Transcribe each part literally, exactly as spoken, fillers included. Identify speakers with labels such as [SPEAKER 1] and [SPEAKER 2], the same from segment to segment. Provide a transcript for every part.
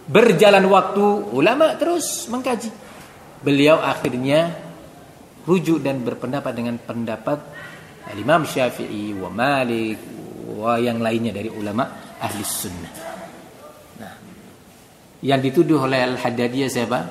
[SPEAKER 1] Berjalan waktu, ulama terus mengkaji. Beliau akhirnya rujuk dan berpendapat dengan pendapat Imam Syafi'i wa Malik wa yang lainnya dari ulama ahli sunnah. Nah, yang dituduh oleh Al-Haddadiyah siapa?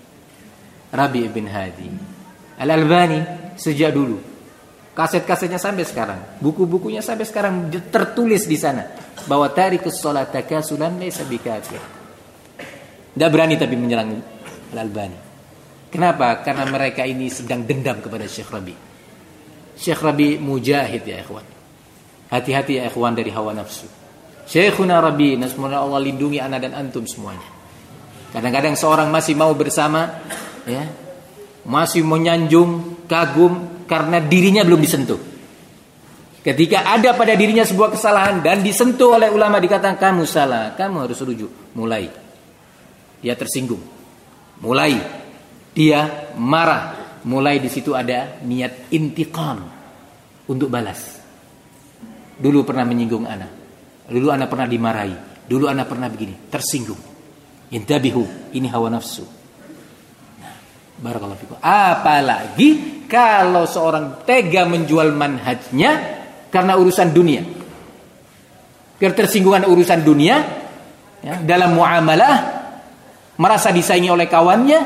[SPEAKER 1] Rabi' bin Hadi. Al-Albani sejak dulu, kaset-kasetnya sampai sekarang, buku-bukunya sampai sekarang tertulis di sana bahwa tarikus shalat takasulan laysa bikafir. Tidak berani tapi menyerang Al-Albani. Kenapa? Karena mereka ini sedang dendam kepada Syekh Rabi. Syekh Rabi mujahid ya ikhwan. Hati-hati ya ikhwan dari hawa nafsu. Syekhuna Rabi, semoga Allah lindungi ana dan antum semuanya. Kadang-kadang seorang masih mau bersama, ya, masih menyanjung, kagum karena dirinya belum disentuh. Ketika ada pada dirinya sebuah kesalahan dan disentuh oleh ulama dikatakan kamu salah, kamu harus rujuk. Mulai dia tersinggung, mulai dia marah, mulai di situ ada niat intiqam untuk balas. Dulu pernah menyinggung anak, dulu anak pernah dimarahi, dulu anak pernah begini, tersinggung. Intabihu, ini hawa nafsu. Nah, barakallahu fikum. Apalagi kalau seorang tega menjual manhajnya karena urusan dunia, ketersinggungan urusan dunia, ya, dalam muamalah, merasa disaingi oleh kawannya,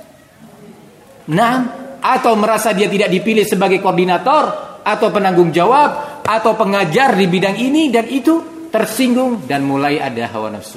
[SPEAKER 1] nah, atau merasa dia tidak dipilih sebagai koordinator atau penanggung jawab atau pengajar di bidang ini dan itu, tersinggung dan mulai ada hawa nafsu.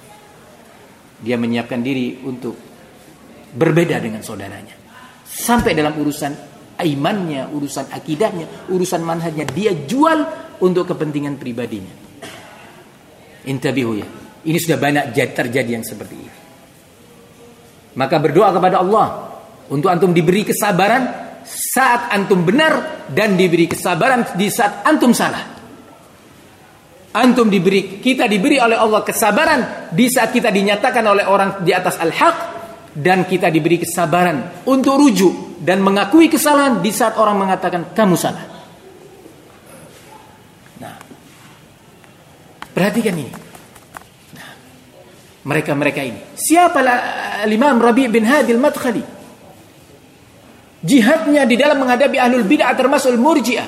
[SPEAKER 1] Dia menyiapkan diri untuk berbeda dengan saudaranya. Sampai dalam urusan imannya, urusan akidahnya, urusan manhajnya dia jual untuk kepentingan pribadinya. Intabihu ya. Ini sudah banyak terjadi yang seperti ini. Maka berdoa kepada Allah untuk antum diberi kesabaran saat antum benar dan diberi kesabaran di saat antum salah. Antum diberi, kita diberi oleh Allah kesabaran di saat kita dinyatakan oleh orang di atas al-haq, dan kita diberi kesabaran untuk rujuk dan mengakui kesalahan di saat orang mengatakan kamu salah. Nah, perhatikan ini. Nah, mereka-mereka ini. Siapalah Imam Rabi' bin Hadi al-Madkhali? Jihadnya di dalam menghadapi ahlul bid'ah termasuk murji'ah.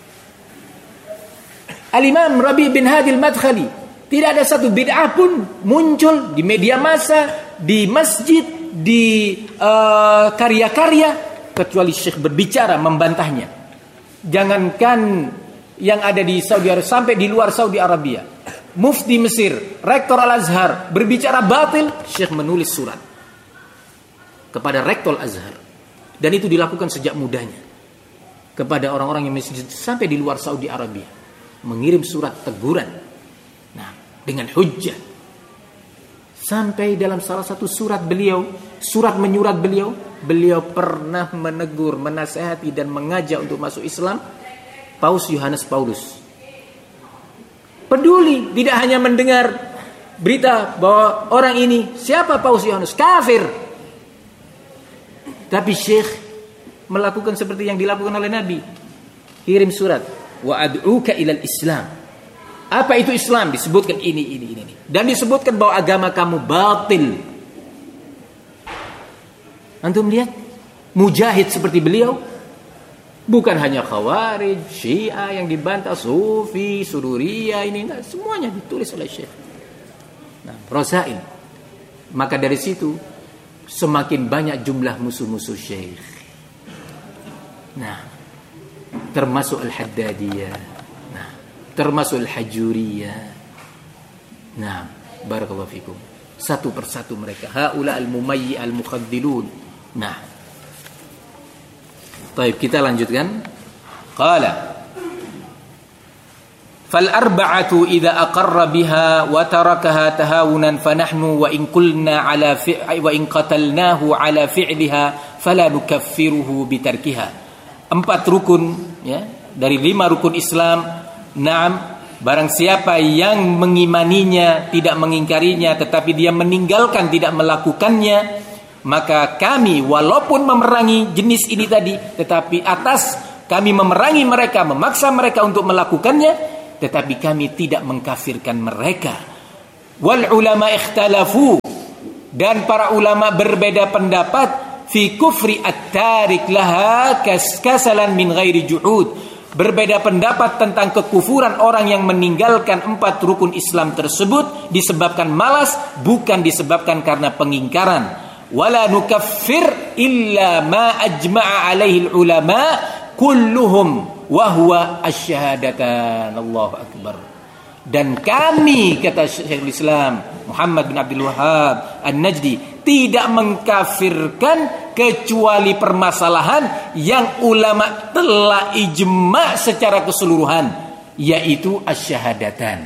[SPEAKER 1] Al-Imam Rabi' bin Hadi al-Madkhali, tidak ada satu bid'ah pun muncul di media massa, di masjid, di uh, karya-karya, kecuali Syekh berbicara membantahnya. Jangankan yang ada di Saudi Arabia, sampai di luar Saudi Arabia, Mufti Mesir, Rektor Al-Azhar berbicara batil, Syekh menulis surat kepada Rektor Al-Azhar, dan itu dilakukan sejak mudanya kepada orang-orang yang masih sampai di luar Saudi Arabia, mengirim surat teguran, nah, dengan hujjah. Sampai dalam salah satu surat beliau, surat menyurat beliau, beliau pernah menegur, menasihati dan mengajak untuk masuk Islam Paus Yohanes Paulus. Peduli, tidak hanya mendengar berita bahwa orang ini, siapa Paus Yohanes, kafir, tapi Syekh melakukan seperti yang dilakukan oleh Nabi, kirim surat, wa ad'uka ilal Islam. Apa itu Islam? Disebutkan ini, ini, ini, ini. Dan disebutkan bahwa agama kamu batil. Antum lihat, mujahid seperti beliau, bukan hanya Khawarij, Syiah yang dibantah, Sufi, Sururiyah, ini, nah, semuanya ditulis oleh Syekh. Nah, Rosail. Maka dari situ semakin banyak jumlah musuh-musuh Syekh. Nah, termasuk Al-Haddadiyah, nah, termasuk Al-Hajuriyah. Nah, barakallahu fikum. Satu persatu mereka, haula al-mumayyi al-mukhadzilun. Nah, baik, kita lanjutkan. Qala fal arba'atu idza aqarra biha wa tarakaha tahawunan fanahnu wa in qulna ala fi'i wa in qatalnahu ala fi'liha fala nukaffiruhu bitarkiha. Empat rukun, ya, dari lima rukun Islam. Naam, barang siapa yang mengimaninya, tidak mengingkarinya, tetapi dia meninggalkan, tidak melakukannya, maka kami walaupun memerangi jenis ini tadi, tetapi atas kami memerangi mereka, memaksa mereka untuk melakukannya, tetapi kami tidak mengkafirkan mereka. Wal ulama ikhtalafu, Dan para ulama berbeda pendapat fi kufri at-tarik laha kasalan min ghairi juhud. Berbeda pendapat tentang kekufuran orang yang meninggalkan empat rukun Islam tersebut disebabkan malas, bukan disebabkan karena pengingkaran. Wala nukaffir illa ma ajma'a alaihi ulama kulluhum wa huwa asyhadatan. Allahu akbar. Dan kami, kata Syekhul Islam Muhammad bin Abdul Wahhab An-Najdi, tidak mengkafirkan kecuali permasalahan yang ulama telah ijma secara keseluruhan, yaitu asyhadatan.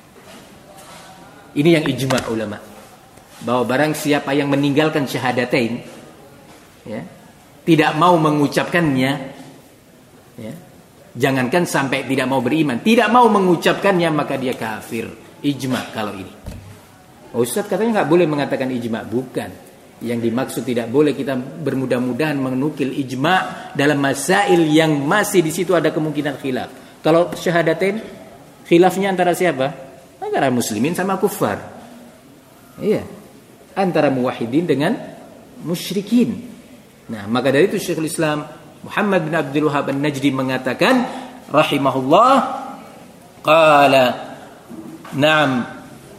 [SPEAKER 1] Ini yang ijma ulama, bahwa barang siapa yang meninggalkan syahadatain, ya, tidak mau mengucapkannya, ya, jangankan sampai tidak mau beriman, tidak mau mengucapkannya, maka dia kafir. Ijma kalau ini. Ustaz katanya nggak boleh mengatakan ijma. Bukan. Yang dimaksud tidak boleh kita bermudah-mudahan menukil ijma dalam masail yang masih di situ ada kemungkinan khilaf. Kalau syahadatain, khilafnya antara siapa? Antara muslimin sama kufar. Iya. Antara muwahhidin dengan musyrikin. Nah, maka dari itu Syekhul Islam Muhammad bin Abdul Wahhab An-Najdi mengatakan rahimahullah, qala na'am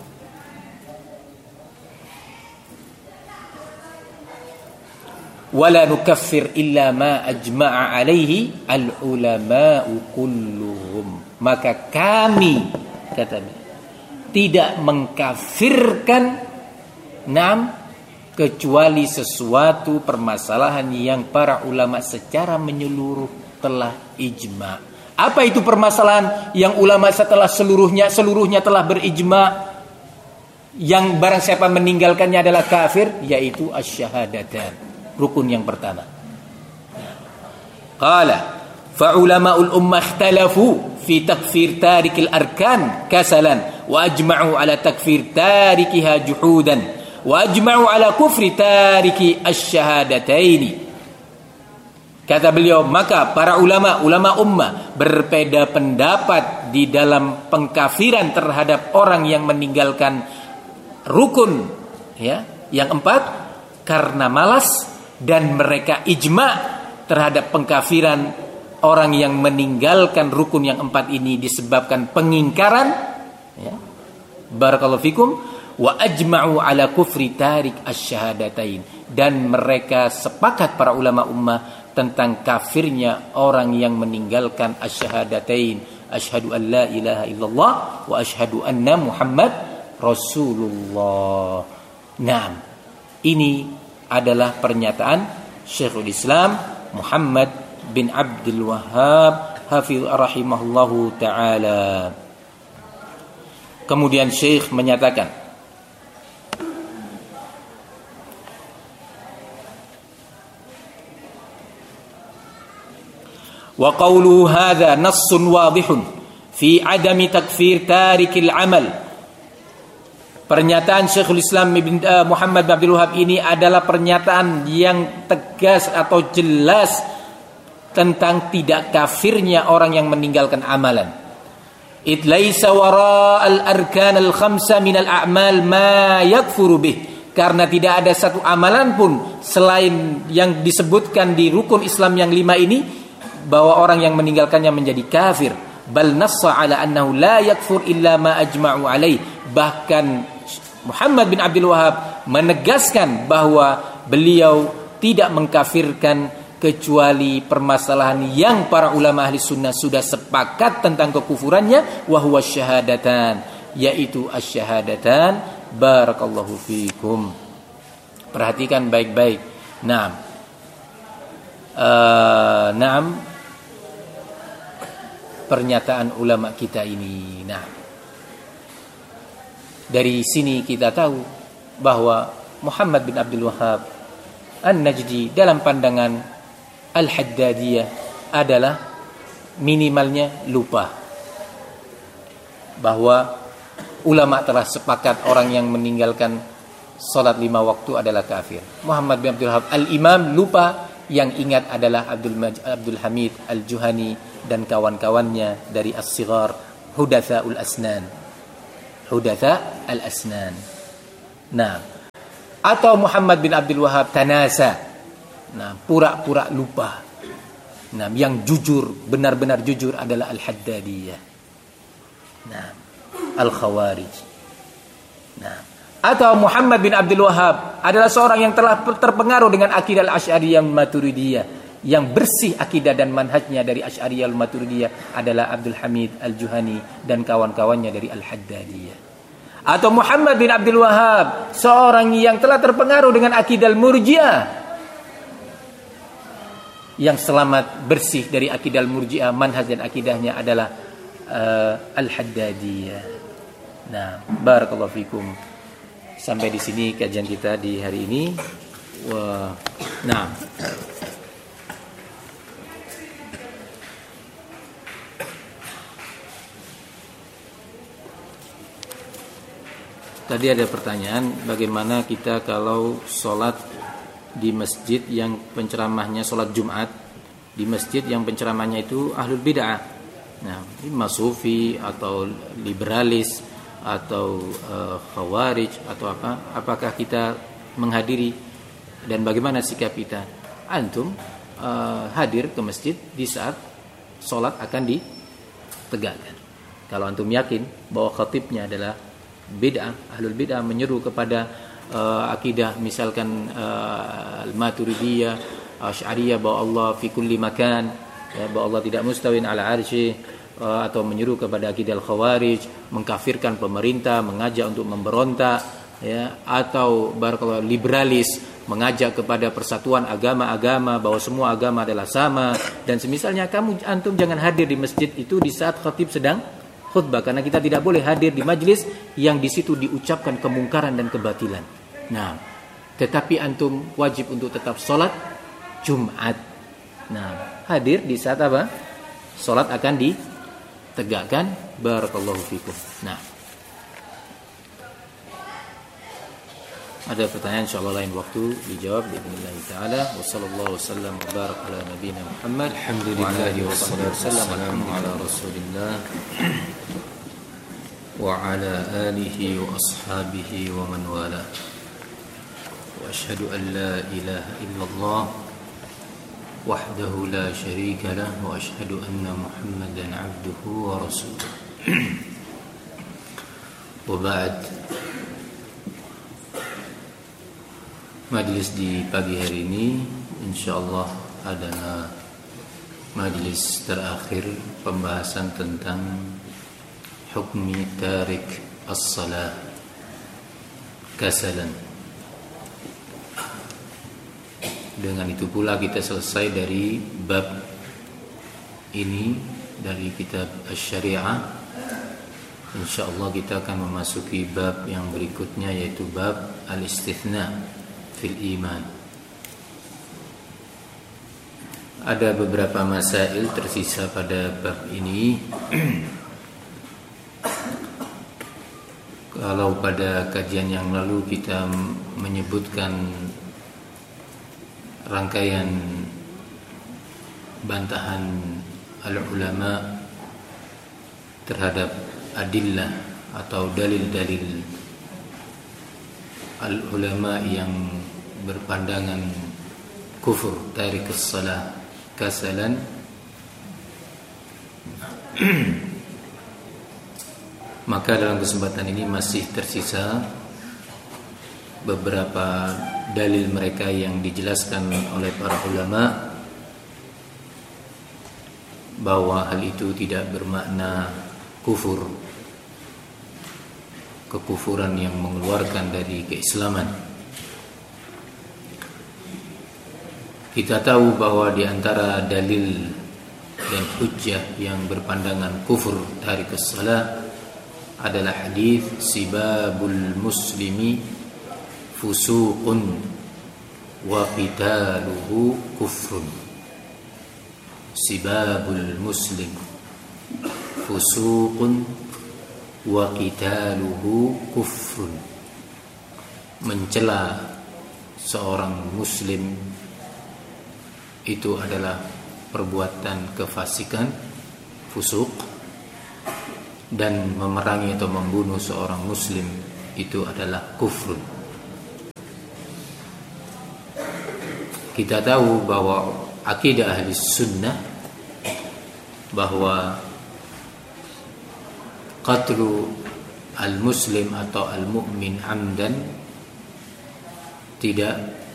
[SPEAKER 1] wala nukaffir illa ma ajma'a alaihi al-ulama'u kulluhum. Maka kami, katanya, tidak mengkafirkan nam kecuali sesuatu permasalahan yang para ulama secara menyeluruh telah ijma. Apa itu permasalahan yang ulama setelah seluruhnya seluruhnya telah berijma, yang barang siapa meninggalkannya adalah kafir, yaitu asyhadatan, rukun yang pertama. Qala fa ulama'ul ummah ikhtalafu fi takfir tarikil arkan kasalan wa ajma'u ala takfir tarikiha juhudan wa ajma'u ala kufri tariki asyhadataini. Kata beliau, maka para ulama ulama ummah berbeda pendapat di dalam pengkafiran terhadap orang yang meninggalkan rukun, ya, yang empat karena malas, dan mereka ijma terhadap pengkafiran orang yang meninggalkan rukun yang empat ini disebabkan pengingkaran, ya. Barakallahu fikum. Wa ajma'u ala kufri tarik asyhadatain, dan mereka sepakat para ulama ummah tentang kafirnya orang yang meninggalkan asyhadatain, asyhadu an la ilaha illallah wa asyhadu anna Muhammad Rasulullah. Nah, ini adalah pernyataan Syekhul Islam Muhammad bin Abdul Wahhab hafiz rahimahullahu taala. Kemudian Syekh menyatakan, wa qawluhu hadza nassun wadihun fi adami takfir tarikil amal. Pernyataan Syekhul Islam Ibn uh, Muhammad bin Abdul Wahhab ini adalah pernyataan yang tegas atau jelas tentang tidak kafirnya orang yang meninggalkan amalan. It laisa wara al-arkan al-khamsa min al-a'mal ma yakfuru bih. Karena tidak ada satu amalan pun selain yang disebutkan di rukun Islam yang lima ini bahwa orang yang meninggalkannya menjadi kafir. Bal nassa ala annahu la yakfur illa ma ajma'u alaih. Bahkan Muhammad bin Abdul Wahhab menegaskan bahwa beliau tidak mengkafirkan kecuali permasalahan yang para ulama ahli sunnah sudah sepakat tentang kekufurannya, wa huwa syahadatan, yaitu asyhadatan. Barakallahu fikum. Perhatikan baik-baik. Naam. Uh, naam. Pernyataan ulama kita ini. Nah, dari sini kita tahu bahwa Muhammad bin Abdul Wahhab An-Najdi dalam pandangan Al-Haddadiyah adalah minimalnya lupa bahwa ulama telah sepakat orang yang meninggalkan salat lima waktu adalah kafir. Muhammad bin Abdul Wahhab Al-Imam lupa, yang ingat adalah Abdul Maj- Abdul Hamid Al-Juhani dan kawan-kawannya dari As-Sighar, Hudatsaul Asnan. Hudatsa al-asnan. Nah, Atau Muhammad bin Abdul Wahhab tanasa. Nah, pura-pura lupa. Nah, yang jujur, benar-benar jujur adalah Al-Haddadiyah. Nah, Al-Khawarij. Nah, atau Muhammad bin Abdul Wahhab adalah seorang yang telah terpengaruh dengan akidah Al-Asy'ariyah Maturidiyah. Yang bersih akidah dan manhajnya dari Asy'ariyah Maturidiyah adalah Abdul Hamid Al-Juhani dan kawan-kawannya dari Al-Haddadiyah. Atau Muhammad bin Abdul Wahhab, seorang yang telah terpengaruh dengan akidah Al-Murji'ah, yang selamat bersih dari akidah Al-Murji'ah, manhaj dan akidahnya adalah uh, Al-Haddadiyah. Nah, barakallahu fikum. Sampai di sini kajian kita di hari ini. Wah, nah. Tadi ada pertanyaan, bagaimana kita kalau sholat di masjid yang penceramahnya sholat Jumat, di masjid yang penceramahnya itu ahlul bid'ah, nah, masufi atau liberalis atau uh, khawarij atau apa, apakah kita menghadiri dan bagaimana sikap kita? Antum uh, hadir ke masjid di saat sholat akan ditegakkan. Kalau antum yakin bahwa khatibnya adalah bid'ah, ahlul bid'ah, menyeru kepada uh, akidah misalkan uh, Al-Maturidiyah, Asy'ariyah bahwa Allah fi kulli makan, ya, bahwa Allah tidak mustawin ala arsy, uh, atau menyeru kepada akidah Al-Khawarij, mengkafirkan pemerintah, mengajak untuk memberontak, ya, atau barakallahu liberalis, mengajak kepada persatuan agama-agama, bahwa semua agama adalah sama, dan semisalnya, kamu antum jangan hadir di masjid itu di saat khatib sedang khutbah, karena kita tidak boleh hadir di majlis yang di situ diucapkan kemungkaran dan kebatilan. Nah, tetapi antum wajib untuk tetap sholat Jumat. Nah, hadir di saat apa? Sholat akan ditegakkan. Barakallahu fikum. Nah, ada pertanyaan insyaallah lain waktu dijawab bismillah taala. Wassallallahu wasallam wa baraka ala nabiyina Muhammad. Alhamdulillah wassalatu wassalamu ala Rasulillah wa ala alihi wa ashabihi wa man wala. Wa asyhadu an la ilaha illallah wahdahu la syarika lah wa asyhadu anna Muhammadan abduhu wa rasuluh. Wa ba'd. Majlis di pagi hari ini insyaallah adalah majlis terakhir pembahasan tentang hukmi tarik as-salah kasalan. Dengan itu pula kita selesai dari bab ini dari kitab Asy-Syari'ah. Insyaallah kita akan memasuki bab yang berikutnya, yaitu bab al-istitsna fil iman. Ada beberapa masail tersisa pada bab ini. Kalau pada kajian yang lalu kita menyebutkan rangkaian bantahan al-ulama terhadap adillah atau dalil-dalil al-ulama yang berpandangan kufur tarikus salah kasalan, maka dalam kesempatan ini masih tersisa beberapa dalil mereka yang dijelaskan oleh para ulama bahwa hal itu tidak bermakna kufur, kekufuran yang mengeluarkan dari keislaman. Kita tahu bahwa di antara dalil dan hujjah yang berpandangan kufur tarikus salah adalah hadis sibabul muslimi fusuqun wa qitaluhu kufrun. Sibabul muslim fusuqun wa qitaluhu kufrun. Mencela seorang muslim itu adalah perbuatan kefasikan, fusuk, dan memerangi atau membunuh seorang muslim itu adalah kufrun. kita tahu bahwa akidah ahli sunnah bahwa qatlu al-muslim atau al-mu'min amdan tidak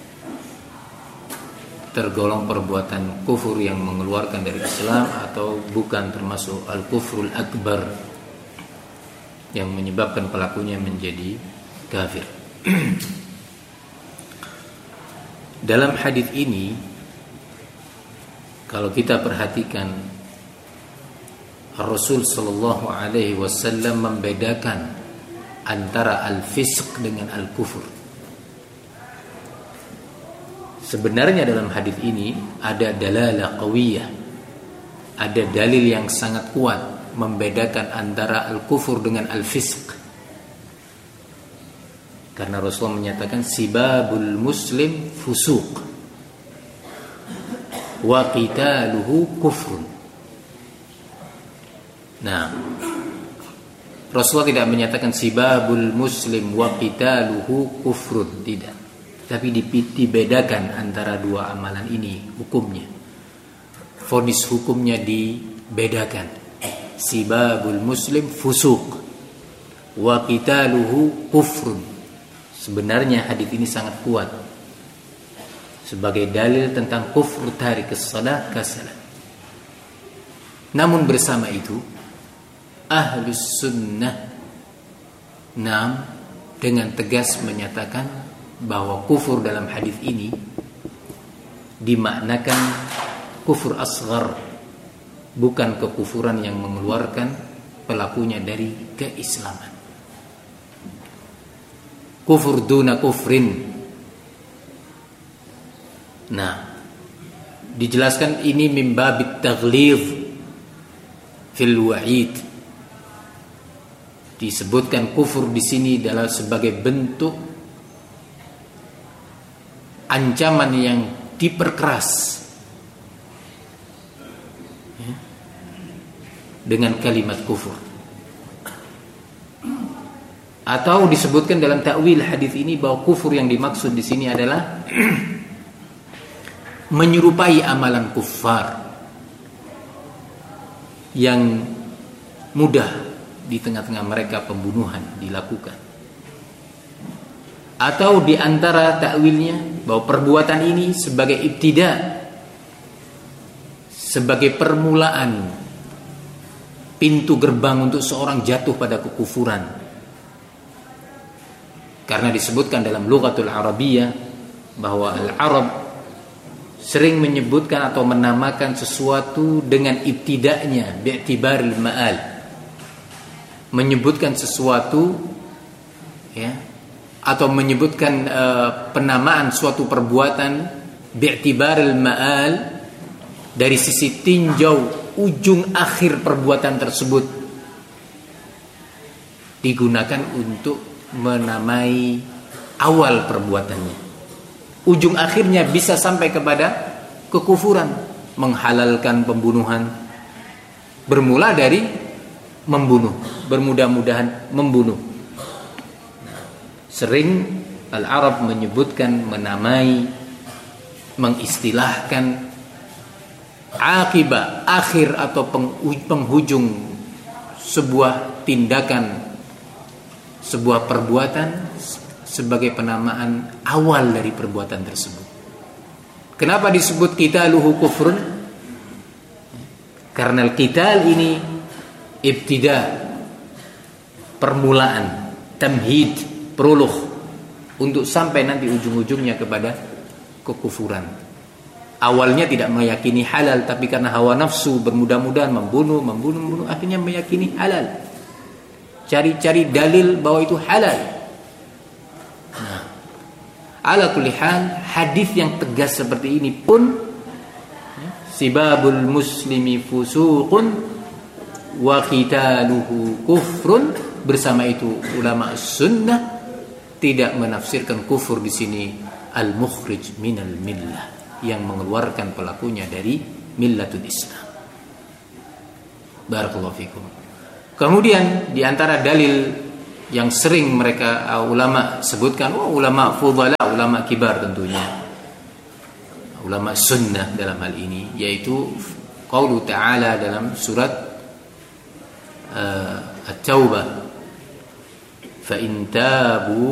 [SPEAKER 1] tergolong perbuatan kufur yang mengeluarkan dari Islam atau bukan termasuk al-kufrul akbar yang menyebabkan pelakunya menjadi kafir. Dalam hadis ini kalau kita perhatikan, Rasul sallallahu alaihi wasallam membedakan antara al-fisq dengan al-kufur. Sebenarnya dalam hadis ini ada dalalah qawiyah, ada dalil yang sangat kuat membedakan antara al-kufur dengan al-fisq. Karena Rasulullah menyatakan sibabul muslim fusuq wa qitaluhu kufrun. Nah, Rasulullah tidak menyatakan sibabul muslim wa qitaluhu kufrun, tidak. Tapi dibedakan antara dua amalan ini hukumnya. Vonis hukumnya dibedakan. Sibabul muslim fusuq wa qitaluhu kufrun. Sebenarnya hadis ini sangat kuat sebagai dalil tentang kufur tarikus shalah kasalan. Namun bersama itu Ahlus Sunnah nam dengan tegas menyatakan bahwa kufur dalam hadis ini dimaknakan kufur asghar, bukan kekufuran yang mengeluarkan pelakunya dari keislaman. Kufur duna kufrin. Nah, dijelaskan ini min babit taghlidh fil wa'id. Disebutkan kufur di sini adalah sebagai bentuk ancaman yang diperkeras ya, dengan kalimat kufur. Atau disebutkan dalam takwil hadis ini bahwa kufur yang dimaksud di sini adalah menyerupai amalan kuffar yang mudah di tengah-tengah mereka pembunuhan dilakukan. Atau di antara takwilnya bahwa perbuatan ini sebagai ibtida, sebagai permulaan pintu gerbang untuk seorang jatuh pada kekufuran. Karena disebutkan dalam lughatul Arabiyah bahwa al-Arab sering menyebutkan atau menamakan sesuatu dengan ibtida'nya bi'tibaril ma'al. Menyebutkan sesuatu ya, atau menyebutkan uh, penamaan suatu perbuatan bi'tibaril ma'al dari sisi tinjau ujung akhir perbuatan tersebut, digunakan untuk menamai awal perbuatannya. Ujung akhirnya bisa sampai kepada kekufuran, menghalalkan pembunuhan, bermula dari membunuh, bermudah-mudahan membunuh. Sering Al-Arab menyebutkan, menamai, mengistilahkan akibah, akhir atau penghujung sebuah tindakan, sebuah perbuatan sebagai penamaan awal dari perbuatan tersebut. Kenapa disebut qitaluhu kufrun? Karena qital ini ibtida, permulaan, tamhid, prolog untuk sampai nanti ujung-ujungnya kepada kekufuran. Awalnya tidak meyakini halal, tapi karena hawa nafsu bermudah-mudahan membunuh, membunuh, membunuh, akhirnya meyakini halal. Cari-cari dalil bahwa itu halal. Nah, ala kulli hal, hadis yang tegas seperti ini pun sibabul muslimi fusuqun wa qitaluhu kufrun, bersama itu ulama sunnah tidak menafsirkan kufur di sini al-mukhrij minal millah, yang mengeluarkan pelakunya dari millatul Islam. Barakallahu fikum. Kemudian di antara dalil yang sering mereka uh, ulama sebutkan, oh, ulama fudhala, ulama kibar tentunya, ulama sunnah dalam hal ini, yaitu qaulu ta'ala dalam surat uh, At-Taubah, fa in tabu